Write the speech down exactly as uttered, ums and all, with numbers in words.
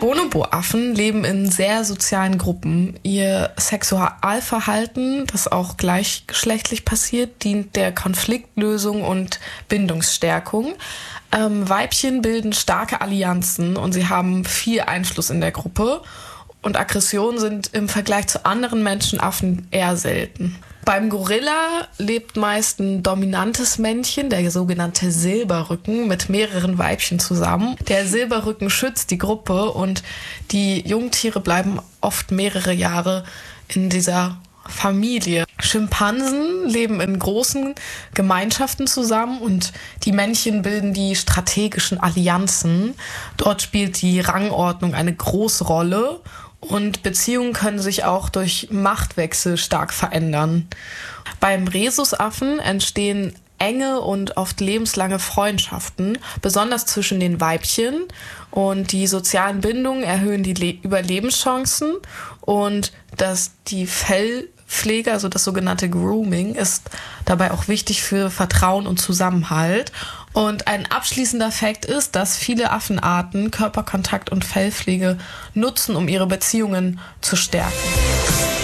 Bonobo-Affen leben in sehr sozialen Gruppen. Ihr Sexualverhalten, das auch gleichgeschlechtlich passiert, dient der Konfliktlösung und Bindungsstärkung. Ähm, Weibchen bilden starke Allianzen und sie haben viel Einfluss in der Gruppe. Und Aggressionen sind im Vergleich zu anderen Menschenaffen eher selten. Beim Gorilla lebt meist ein dominantes Männchen, der sogenannte Silberrücken, mit mehreren Weibchen zusammen. Der Silberrücken schützt die Gruppe und die Jungtiere bleiben oft mehrere Jahre in dieser Familie. Schimpansen leben in großen Gemeinschaften zusammen und die Männchen bilden die strategischen Allianzen. Dort spielt die Rangordnung eine große Rolle. Und Beziehungen können sich auch durch Machtwechsel stark verändern. Beim Rhesusaffen entstehen enge und oft lebenslange Freundschaften, besonders zwischen den Weibchen. Und die sozialen Bindungen erhöhen die Le- Überlebenschancen. Und dass die Fellpflege, also das sogenannte Grooming, ist dabei auch wichtig für Vertrauen und Zusammenhalt. Und ein abschließender Fakt ist, dass viele Affenarten Körperkontakt und Fellpflege nutzen, um ihre Beziehungen zu stärken.